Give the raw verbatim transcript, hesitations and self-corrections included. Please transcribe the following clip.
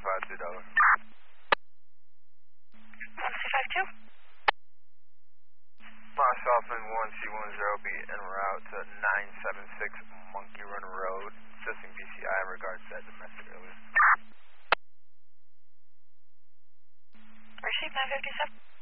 five two dollars. one C five two. Southwind one C one zero be en route to nine seven six Monkey Run Road, assisting B C I in regards to that domestic earlier. Receive nine fifty-seven.